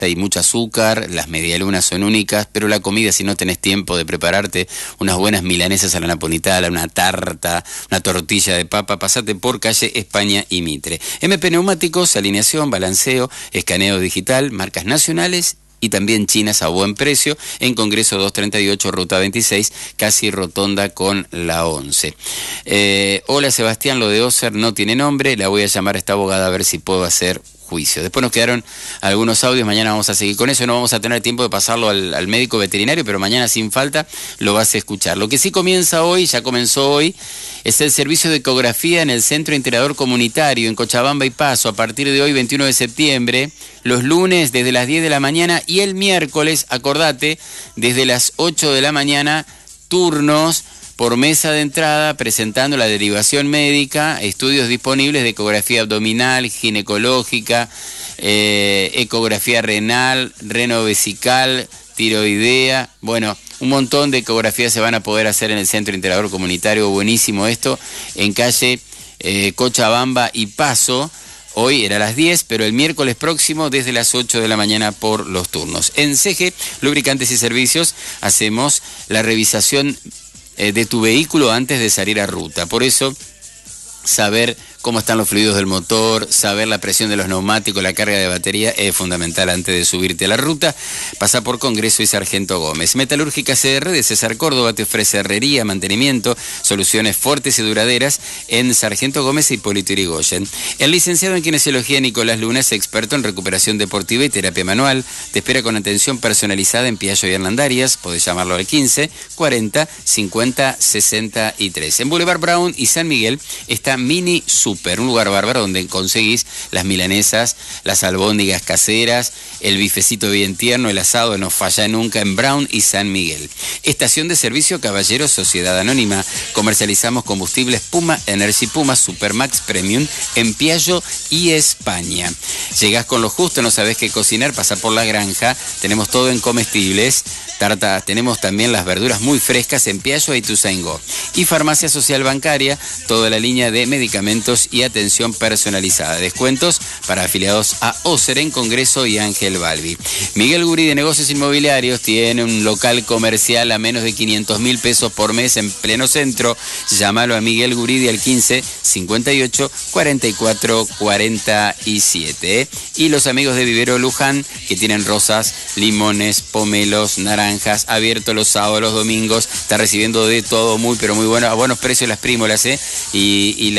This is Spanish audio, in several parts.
hay mucho azúcar, las medialunas son únicas, pero la comida, si no tenés tiempo de prepararte unas buenas milanesas a la napolitana, una tarta, una tortilla de papa, pasate por calle España y Mitre. MP Neumáticos, alineación, balanceo, escaneo digital, marcas nacionales y también chinas a buen precio, en Congreso 238, Ruta 26, casi rotonda con la 11. Hola Sebastián, lo de Oser no tiene nombre, la voy a llamar a esta abogada a ver si puedo hacer juicio. Después nos quedaron algunos audios, mañana vamos a seguir con eso, no vamos a tener tiempo de pasarlo al médico veterinario, pero mañana sin falta lo vas a escuchar. Lo que sí comienza hoy, ya comenzó hoy, es el servicio de ecografía en el Centro Integrador Comunitario en Cochabamba y Paso, a partir de hoy, 21 de septiembre, los lunes desde las 10 de la mañana y el miércoles, acordate, desde las 8 de la mañana, turnos por mesa de entrada, presentando la derivación médica, estudios disponibles de ecografía abdominal, ginecológica, ecografía renal, renovesical, tiroidea, bueno, un montón de ecografías se van a poder hacer en el Centro Integrador Comunitario, buenísimo esto, en calle Cochabamba y Paso. Hoy era a las 10, pero el miércoles próximo desde las 8 de la mañana por los turnos. En CG, Lubricantes y Servicios, hacemos la revisación de tu vehículo antes de salir a ruta. Por eso, saber cómo están los fluidos del motor, saber la presión de los neumáticos, la carga de batería es fundamental antes de subirte a la ruta. Pasa por Congreso y Sargento Gómez. Metalúrgica CR de César Córdoba te ofrece herrería, mantenimiento, soluciones fuertes y duraderas en Sargento Gómez y Hipólito Yrigoyen. El licenciado en Kinesiología Nicolás Luna es experto en recuperación deportiva y terapia manual. Te espera con atención personalizada en Piaggio y Hernandarias. Podés llamarlo al 15 40 50 63. En Boulevard Brown y San Miguel está Mini Super, un lugar bárbaro donde conseguís las milanesas, las albóndigas caseras, el bifecito bien tierno, el asado no falla nunca en Brown y San Miguel. Estación de servicio Caballeros Sociedad Anónima. Comercializamos combustibles Puma, Energy Puma, Supermax Premium en Piaggio y España. Llegás con lo justo, no sabés qué cocinar, pasá por la granja, tenemos todo en comestibles, tartas, tenemos también las verduras muy frescas en Piaggio y Ituzaingó. Y Farmacia Social Bancaria, toda la línea de medicamentos y atención personalizada. Descuentos para afiliados a Oser en Congreso y Ángel Balbi. Miguel Gurí de Negocios Inmobiliarios tiene un local comercial a menos de 500.000 pesos por mes en pleno centro. Llámalo a Miguel Guridi al 15 58 44 47. Y los amigos de Vivero Luján, que tienen rosas, limones, pomelos, naranjas, abierto los sábados, los domingos, está recibiendo de todo muy pero muy bueno, a buenos precios las prímolas, y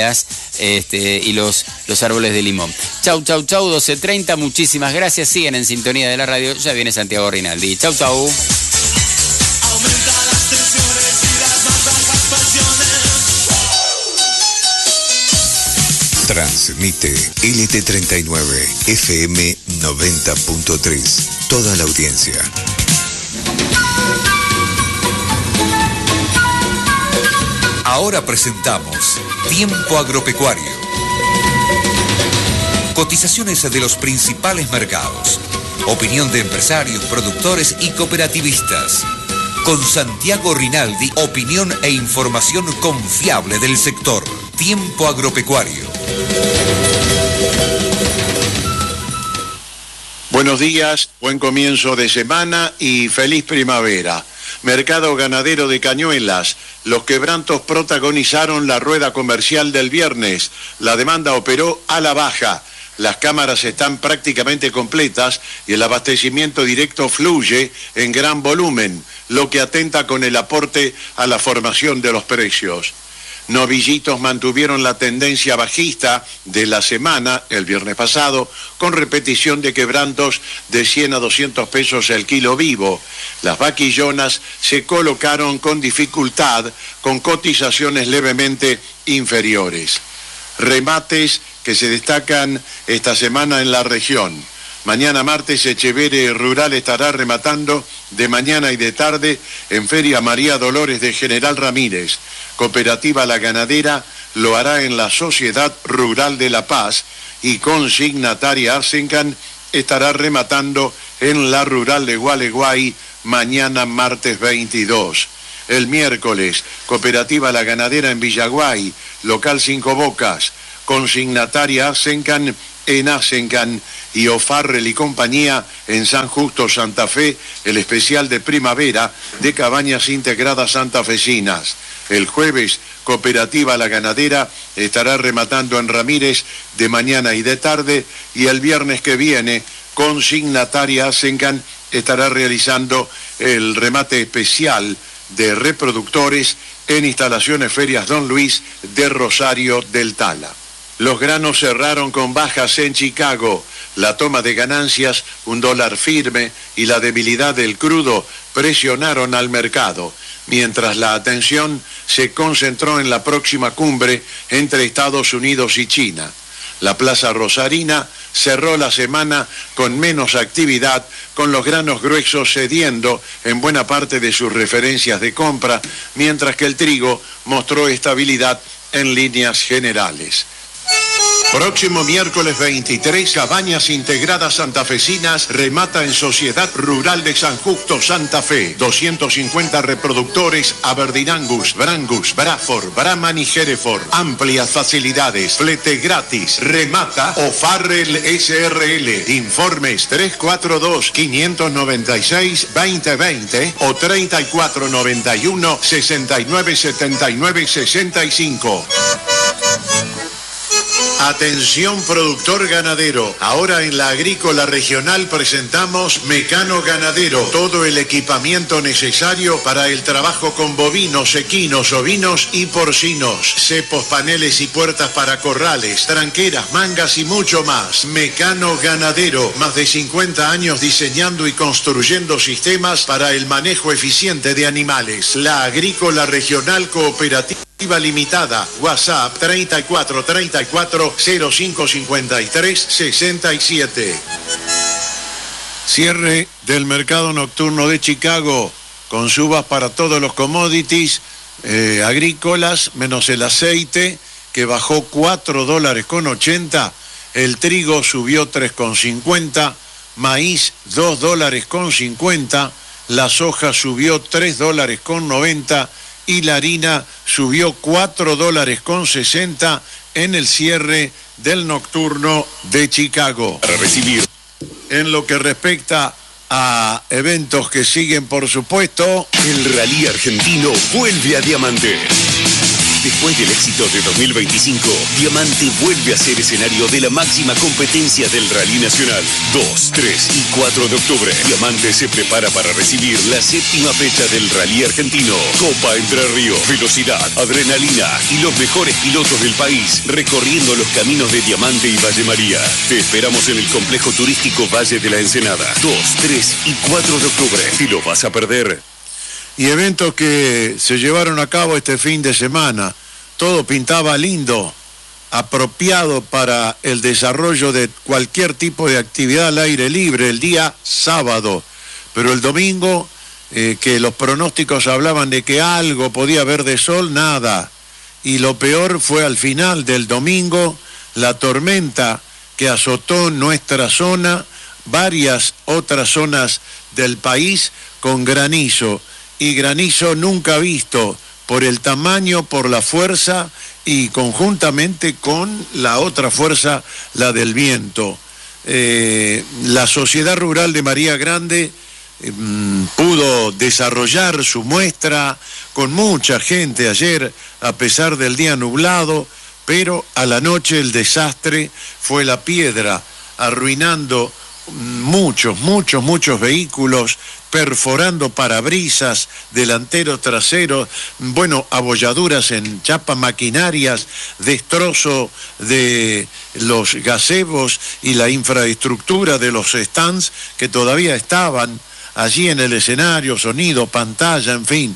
los árboles de limón. Chau, 12:30, muchísimas gracias, siguen en sintonía de la radio, ya viene Santiago Rinaldi. Chau. Aumenta las tensiones y las más bajas pasiones. Transmite LT39 FM 90.3, toda la audiencia. Ahora presentamos Tiempo Agropecuario. Cotizaciones de los principales mercados. Opinión de empresarios, productores y cooperativistas. Con Santiago Rinaldi, opinión e información confiable del sector. Tiempo Agropecuario. Buenos días, buen comienzo de semana y feliz primavera. Mercado ganadero de Cañuelas. Los quebrantos protagonizaron la rueda comercial del viernes. La demanda operó a la baja. Las cámaras están prácticamente completas y el abastecimiento directo fluye en gran volumen, lo que atenta con el aporte a la formación de los precios. Novillitos mantuvieron la tendencia bajista de la semana, el viernes pasado, con repetición de quebrantos de 100 a 200 pesos el kilo vivo. Las vaquillonas se colocaron con dificultad, con cotizaciones levemente inferiores. Remates que se destacan esta semana en la región. Mañana martes Echeverre Rural estará rematando de mañana y de tarde en Feria María Dolores de General Ramírez. Cooperativa La Ganadera lo hará en la Sociedad Rural de La Paz y Consignataria Arsencan estará rematando en la Rural de Gualeguay mañana martes 22. El miércoles, Cooperativa La Ganadera en Villaguay, local 5 Bocas, Consignataria Asencan en Asencan y O'Farrell y compañía en San Justo, Santa Fe, el especial de primavera de Cabañas Integradas Santafesinas. El jueves, Cooperativa La Ganadera estará rematando en Ramírez de mañana y de tarde, y el viernes que viene, Consignataria Asencan estará realizando el remate especial de reproductores en Instalaciones Ferias Don Luis de Rosario del Tala. Los granos cerraron con bajas en Chicago. La toma de ganancias, un dólar firme y la debilidad del crudo presionaron al mercado, mientras la atención se concentró en la próxima cumbre entre Estados Unidos y China. La plaza rosarina cerró la semana con menos actividad, con los granos gruesos cediendo en buena parte de sus referencias de compra, mientras que el trigo mostró estabilidad en líneas generales. Próximo miércoles 23, Cabañas Integradas Santafesinas remata en Sociedad Rural de San Justo, Santa Fe. 250 reproductores Aberdeen Angus, Brangus, Braford, Brahman y Hereford. Amplias facilidades, flete gratis. Remata O'Farrell SRL. Informes 342-596-2020 o 3491-697965. Atención productor ganadero, ahora en la Agrícola Regional presentamos Mecano Ganadero, todo el equipamiento necesario para el trabajo con bovinos, equinos, ovinos y porcinos, cepos, paneles y puertas para corrales, tranqueras, mangas y mucho más. Mecano Ganadero, más de 50 años diseñando y construyendo sistemas para el manejo eficiente de animales. La Agrícola Regional Cooperativa Limitada, WhatsApp 3434-0553-67. Cierre del mercado nocturno de Chicago, con subas para todos los commodities agrícolas, menos el aceite, que bajó $4.80, el trigo subió $3.50, maíz $2.50, la soja subió $3.90 y la harina subió $4.60 en el cierre del nocturno de Chicago. Para recibir. En lo que respecta a eventos que siguen, por supuesto, El Rally Argentino vuelve a Diamante. Después del éxito de 2025, Diamante vuelve a ser escenario de la máxima competencia del Rally Nacional. 2, 3 y 4 de octubre, Diamante se prepara para recibir la 7ª fecha del Rally Argentino. Copa Entre Ríos, velocidad, adrenalina y los mejores pilotos del país recorriendo los caminos de Diamante y Valle María. Te esperamos en el complejo turístico Valle de la Ensenada. 2, 3 y 4 de octubre. ¿Te lo vas a perder? Y eventos que se llevaron a cabo este fin de semana. Todo pintaba lindo, apropiado para el desarrollo de cualquier tipo de actividad al aire libre el día sábado. Pero el domingo, que los pronósticos hablaban de que algo podía haber de sol, nada. Y lo peor fue al final del domingo, la tormenta que azotó nuestra zona, varias otras zonas del país, con granizo. Y granizo nunca visto, por el tamaño, por la fuerza y conjuntamente con la otra fuerza, la del viento. La Sociedad Rural de María Grande pudo desarrollar su muestra con mucha gente ayer, a pesar del día nublado, pero a la noche el desastre fue la piedra, arruinando muchos vehículos, perforando parabrisas, delanteros, traseros, abolladuras en chapas maquinarias, destrozo de los gazebos y la infraestructura de los stands que todavía estaban allí en el escenario, sonido, pantalla, en fin,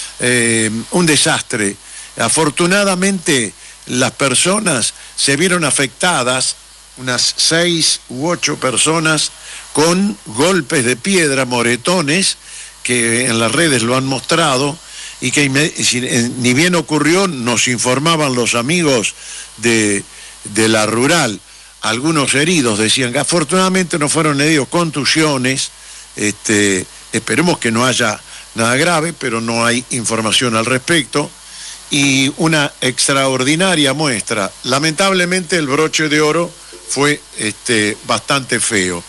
un desastre. Afortunadamente las personas se vieron afectadas, unas 6 u 8 personas con golpes de piedra, moretones, que en las redes lo han mostrado, y que ni bien ocurrió, nos informaban los amigos de la rural, algunos heridos, decían que afortunadamente no fueron heridos, contusiones, esperemos que no haya nada grave, pero no hay información al respecto, y una extraordinaria muestra. Lamentablemente el broche de oro fue bastante feo.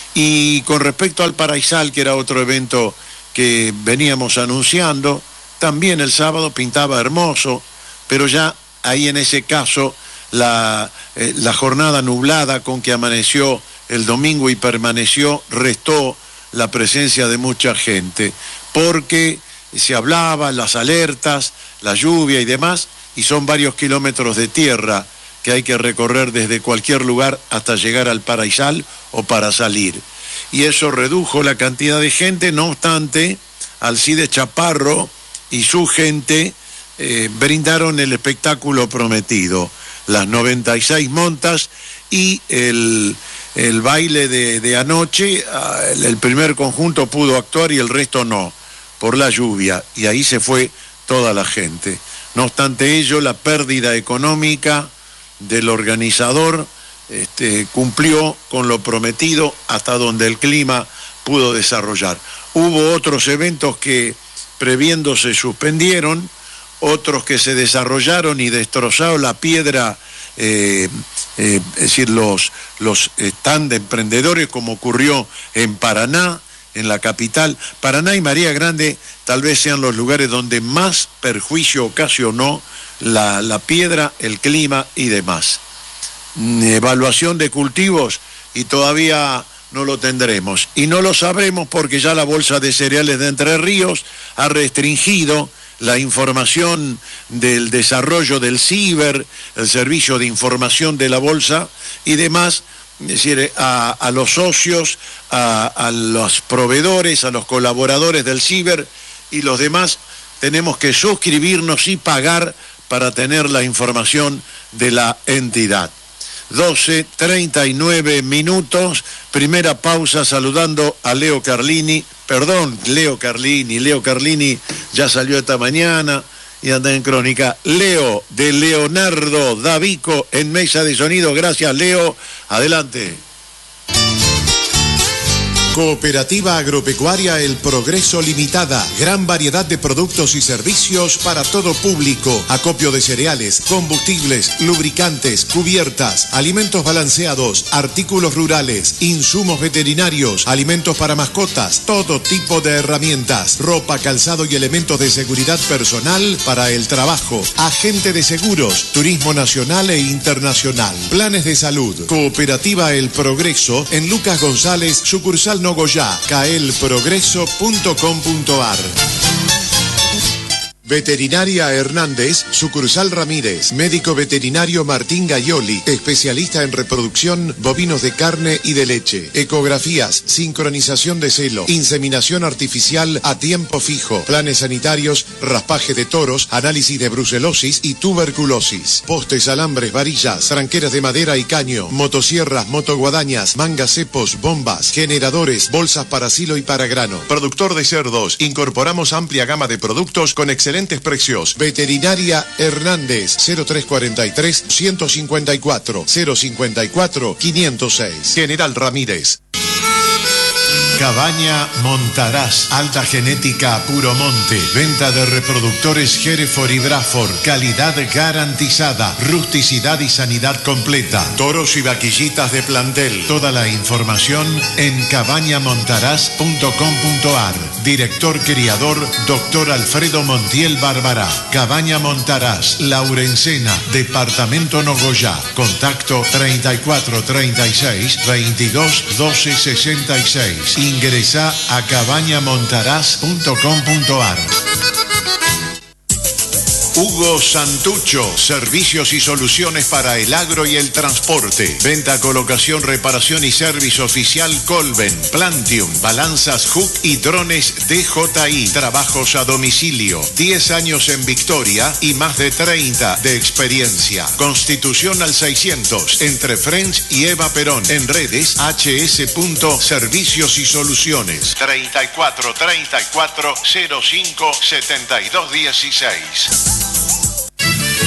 Y con respecto al Paraisal, que era otro evento que veníamos anunciando, también el sábado pintaba hermoso, pero ya ahí en ese caso la jornada nublada con que amaneció el domingo y permaneció restó la presencia de mucha gente, porque se hablaba, las alertas, la lluvia y demás, y son varios kilómetros de tierra que hay que recorrer desde cualquier lugar hasta llegar al Paraisal o para salir. Y eso redujo la cantidad de gente. No obstante, Alcides Chaparro y su gente brindaron el espectáculo prometido, las 96 montas y el baile de anoche. El primer conjunto pudo actuar y el resto no, por la lluvia, y ahí se fue toda la gente. No obstante ello, la pérdida económica del organizador cumplió con lo prometido hasta donde el clima pudo desarrollar. Hubo otros eventos que previendo se suspendieron, otros que se desarrollaron y destrozaron la piedra, es decir, los stand de emprendedores, como ocurrió en Paraná, en la capital. Paraná y María Grande tal vez sean los lugares donde más perjuicio ocasionó la piedra, el clima y demás. Evaluación de cultivos y todavía no lo tendremos. Y no lo sabremos porque ya la Bolsa de Cereales de Entre Ríos ha restringido la información del desarrollo del CIBER, el servicio de información de la Bolsa y demás, es decir, a los socios, a los proveedores, a los colaboradores del CIBER y los demás, tenemos que suscribirnos y pagar para tener la información de la entidad. 12:39, primera pausa, saludando a Leo Carlini ya salió esta mañana y anda en crónica. Leo, de Leonardo Davico en mesa de sonido. Gracias, Leo. Adelante. Cooperativa Agropecuaria El Progreso Limitada. Gran variedad de productos y servicios para todo público. Acopio de cereales, combustibles, lubricantes, cubiertas, alimentos balanceados, artículos rurales, insumos veterinarios, alimentos para mascotas, todo tipo de herramientas, ropa, calzado y elementos de seguridad personal para el trabajo. Agente de seguros, turismo nacional e internacional. Planes de salud. Cooperativa El Progreso en Lucas González, sucursal Nogoyá, caelprogreso.com.ar. Veterinaria Hernández, sucursal Ramírez. Médico veterinario Martín Gaioli, especialista en reproducción bovinos de carne y de leche. Ecografías, sincronización de celo, inseminación artificial a tiempo fijo, planes sanitarios, raspaje de toros, análisis de brucelosis y tuberculosis. Postes, alambres, varillas, tranqueras de madera y caño, motosierras, motoguadañas, mangas, cepos, bombas, generadores, bolsas para silo y para grano. Productor de cerdos, incorporamos amplia gama de productos con excelentes precios. Veterinaria Hernández, 0343 154 054 506. General Ramírez. Cabaña Montaraz, alta genética a puro monte, venta de reproductores Hereford y Braford, calidad garantizada, rusticidad y sanidad completa, toros y vaquillitas de plantel. Toda la información en cabañamontaraz.com.ar. Director criador, Dr. Alfredo Montiel Barbará. Cabaña Montaraz, Laurencena, Departamento Nogoyá. Contacto 3436 22 12 66. Ingresa a cabañamontaraz.com.ar. Hugo Santucho, servicios y soluciones para el agro y el transporte. Venta, colocación, reparación y servicio oficial Colben, Plantium, balanzas Hook y drones DJI. Trabajos a domicilio. 10 años en Victoria y más de 30 de experiencia. Constitución al 600, entre French y Eva Perón. En redes hs.servicios y soluciones. 34 34 05 72 16.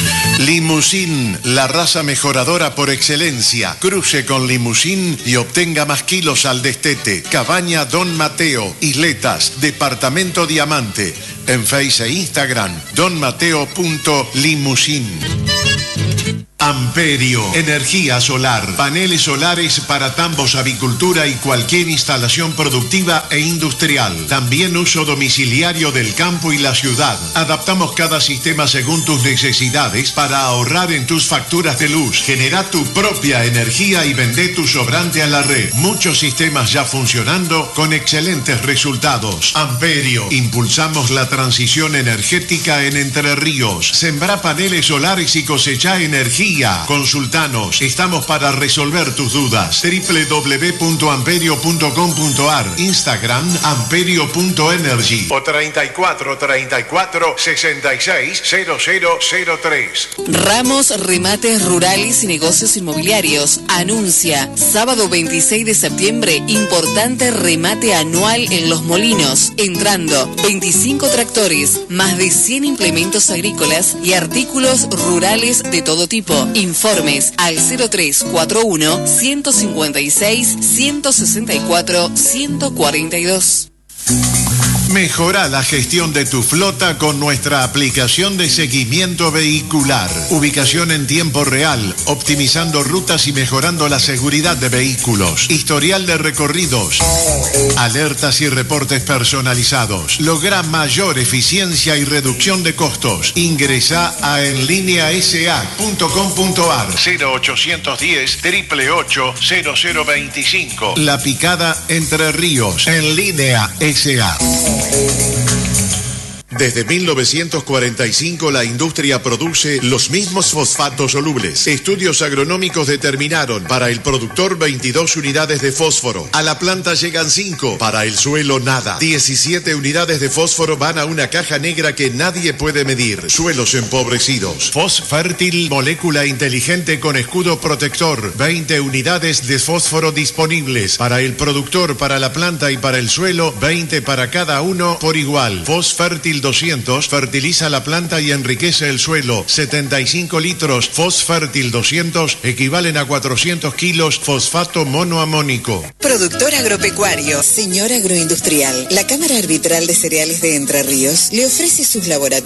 Limusín, la raza mejoradora por excelencia. Cruce con Limusín y obtenga más kilos al destete. Cabaña Don Mateo, Isletas, Departamento Diamante. En Face e Instagram, donmateo.limusín. Amperio, energía solar, paneles solares para tambos, avicultura y cualquier instalación productiva e industrial. También uso domiciliario del campo y la ciudad. Adaptamos cada sistema según tus necesidades para ahorrar en tus facturas de luz. Genera tu propia energía y vende tu sobrante a la red. Muchos sistemas ya funcionando con excelentes resultados. Amperio, impulsamos la transición energética en Entre Ríos. Sembra paneles solares y cosecha energía. Consultanos, estamos para resolver tus dudas. www.amperio.com.ar, Instagram amperio.energy o 34 34 66 0003. Ramos Remates Rurales y Negocios Inmobiliarios anuncia sábado 26 de septiembre importante remate anual en Los Molinos, entrando 25 tractores, más de 100 implementos agrícolas y artículos rurales de todo tipo. Informes al 0341 156 164 142. Mejora la gestión de tu flota con nuestra aplicación de seguimiento vehicular. Ubicación en tiempo real, optimizando rutas y mejorando la seguridad de vehículos. Historial de recorridos. Alertas y reportes personalizados. Logra mayor eficiencia y reducción de costos. Ingresa a enlineasa.com.ar 0810 888 0025. La Picada Entre Ríos. En Línea SA. Desde 1945 la industria produce los mismos fosfatos solubles. Estudios agronómicos determinaron para el productor 22 unidades de fósforo. A la planta llegan 5, para el suelo nada. 17 unidades de fósforo van a una caja negra que nadie puede medir. Suelos empobrecidos. Fosfértil, molécula inteligente con escudo protector. 20 unidades de fósforo disponibles. Para el productor, para la planta y para el suelo, 20 para cada uno por igual. Fosfértil 200 fertiliza la planta y enriquece el suelo. 75 litros Fosfértil 200 equivalen a 400 kilos fosfato monoamónico. Productor agropecuario, señor agroindustrial. La Cámara Arbitral de Cereales de Entre Ríos le ofrece sus laboratorios